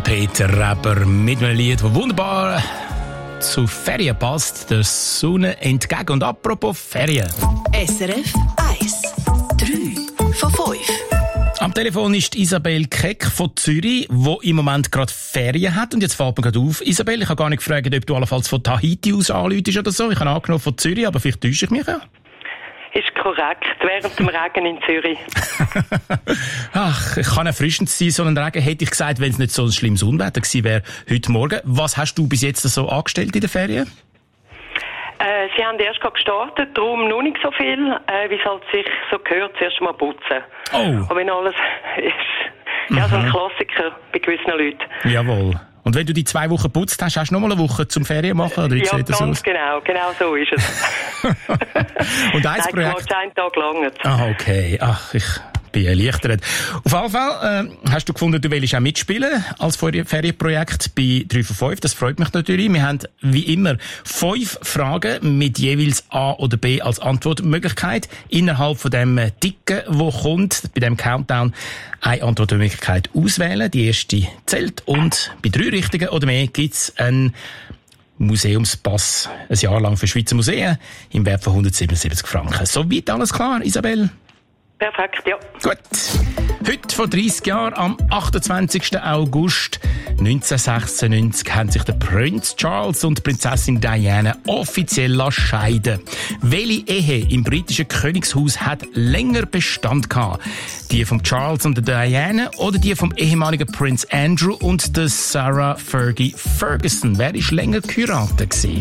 Peter Reber mit einem Lied, das wunderbar zu Ferien passt. Der Sonne entgegen. Und apropos Ferien. SRF 1. 3 von 5. Am Telefon ist Isabel Keck von Zürich, die im Moment gerade Ferien hat. Und jetzt fällt mir gerade auf, Isabel, ich habe gar nicht gefragt, ob du allenfalls von Tahiti aus anrufst oder so. Ich habe angenommen von Zürich, aber vielleicht täusche ich mich ja. Ist korrekt, während dem Regen in Zürich. Ach, ich kann erfrischend sein, so einen Regen hätte ich gesagt, wenn es nicht so ein schlimmes Unwetter gewesen wäre heute Morgen. Was hast du bis jetzt so angestellt in den Ferien? Sie haben erst gerade gestartet, darum noch nicht so viel, wie es halt sich so gehört, zuerst mal putzen. Oh. Aber wenn alles ist, ja, so ein Klassiker bei gewissen Leuten. Jawohl. Und wenn du die 2 Wochen putzt hast, hast du noch mal eine Woche zum Ferien machen? Oder wie ja, sieht das ganz aus? genau so ist es. Und ein Nein, Projekt... einen Tag lang. Ah, okay. Ach, ich bin erleichtert. Auf jeden Fall hast du gefunden, du willst auch mitspielen als Ferienprojekt bei 3 von 5. Das freut mich natürlich. Wir haben wie immer 5 Fragen mit jeweils A oder B als Antwortmöglichkeit. Innerhalb von dem Ticken, wo kommt, bei dem Countdown, eine Antwortmöglichkeit auswählen. Die erste zählt. Und bei 3 richtigen oder mehr gibt's einen Museumspass ein Jahr lang für Schweizer Museen im Wert von 177 Franken. Soweit alles klar, Isabel? Perfekt, ja. Gut. Heute vor 30 Jahren, am 28. August 1996, haben sich der Prinz Charles und die Prinzessin Diana offiziell scheiden. Welche Ehe im britischen Königshaus hat länger Bestand gehabt? Die von Charles und der Diana oder die vom ehemaligen Prinz Andrew und der Sarah Fergie Ferguson? Wer ist länger geheiratet gewesen?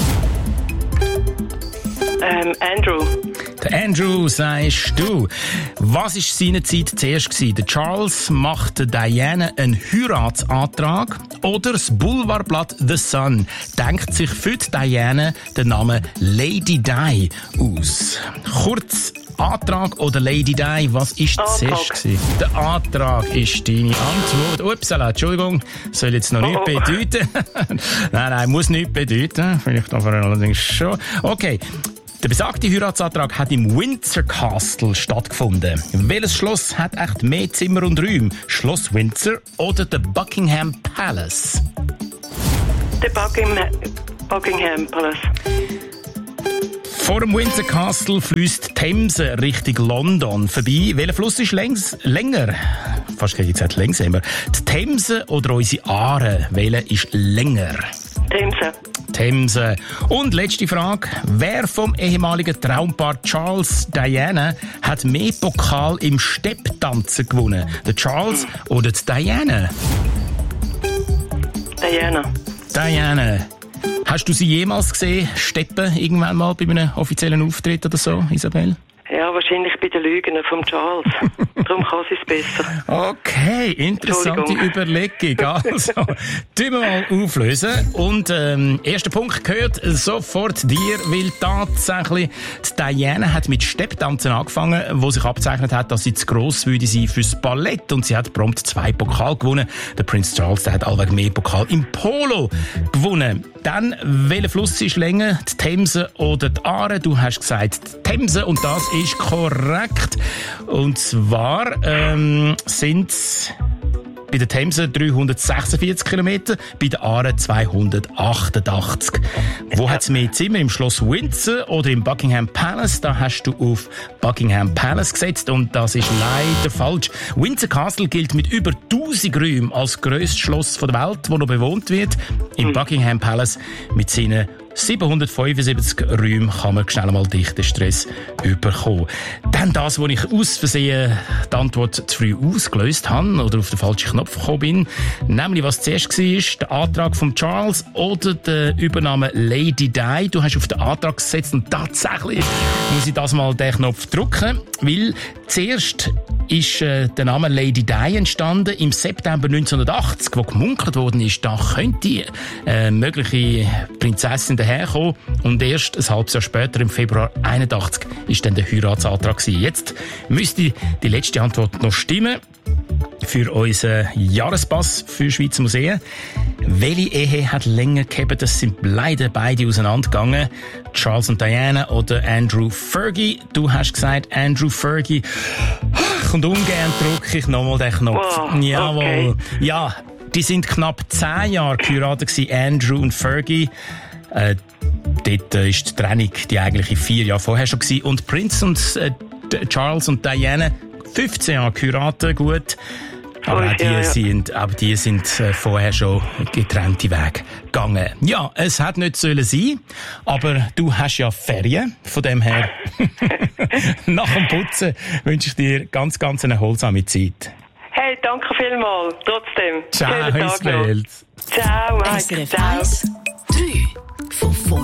Andrew. Der Andrew, sagst du. Was war seinerzeit zuerst gewesen? Der Charles macht Diana einen Heiratsantrag oder das Boulevardblatt The Sun denkt sich für die Diana den Namen Lady Di aus. Kurz, Antrag oder Lady Di, was ist zuerst gewesen? Der Antrag ist deine Antwort. Upsala, Entschuldigung, soll jetzt noch nichts bedeuten. Nein, muss nichts bedeuten. Vielleicht aber allerdings schon. Okay. Der besagte Heiratsantrag hat im Windsor Castle stattgefunden. Welches Schloss hat echt mehr Zimmer und Räume? Schloss Windsor oder der Buckingham Palace? Der Buckingham Palace. Vor dem Windsor Castle fließt die Themse Richtung London vorbei. Welcher Fluss ist länger? Fast hätte ich gesagt längsamer. Die Themse oder unsere Aare? Welcher ist länger? Themse. Und letzte Frage. Wer vom ehemaligen Traumpaar Charles Diana hat mehr Pokal im Stepptanzen gewonnen? Der Charles oder die Diana? Diana. Hast du sie jemals gesehen, steppen, irgendwann mal bei einem offiziellen Auftritt oder so, Isabel? Ja, wahrscheinlich bei den Lügen vom Charles. Darum kann sie es besser. Okay, interessante Überlegung. Also, tun wir mal auflösen. Und erster Punkt gehört sofort dir, weil tatsächlich die Diana hat mit Stepptanzen angefangen, wo sich abzeichnet hat, dass sie zu gross würde sein fürs Ballett. Und sie hat prompt 2 Pokal gewonnen. Der Prinz Charles, der hat allweg mehr Pokal im Polo gewonnen. Dann, welcher Fluss ist länger? Die Themse oder die Aare? Du hast gesagt die Themse und das ist korrekt. Und zwar sind es bei der Themse 346 Kilometer, bei der Aare 288. Wo hat es mehr Zimmer? Im Schloss Windsor oder im Buckingham Palace? Da hast du auf Buckingham Palace gesetzt und das ist leider falsch. Windsor Castle gilt mit über 1000 Räumen als grösstes Schloss der Welt, das noch bewohnt wird. Im Buckingham Palace mit seinen 775 Räumen kann man schnell mal dichten Stress überkommen. Dann das, wo ich aus Versehen die Antwort zu früh ausgelöst habe oder auf den falschen Knopf gekommen bin. Nämlich, was zuerst war, der Antrag von Charles oder der Übernahme Lady Di. Du hast auf den Antrag gesetzt und tatsächlich muss ich das mal den Knopf drücken, weil zuerst ist der Name Lady Di entstanden im September 1980, wo gemunkelt worden ist, da könnte mögliche Prinzessin daherkommen. Und erst ein halbes Jahr später, im Februar 81, ist dann der Heiratsantrag gewesen. Jetzt müsste die letzte Antwort noch stimmen für unseren Jahrespass für Schweizer Museen. Welche Ehe hat länger gehabt? Das sind leider beide auseinandergegangen. Charles und Diana oder Andrew Fergie. Du hast gesagt Andrew Fergie. Und ungern drücke ich nochmal den Knopf. Wow, Jawohl. okay. Ja, Die sind knapp 10 Jahre geheiratet gewesen, Andrew und Fergie. Dort ist die Trennung die eigentliche 4 Jahre vorher schon gewesen. Und Prince und Charles und Diana 15 Jahre geheiratet, gut. Aber die sind vorher schon getrennte Wege gegangen. Ja, es hätte nicht sollen sein, aber du hast ja Ferien. Von dem her, nach dem Putzen wünsche ich dir ganz, ganz eine erholsame Zeit. Hey, danke vielmals. Trotzdem. Ciao, Isabel. Ciao, Mike. SRF 1, 3 von 5.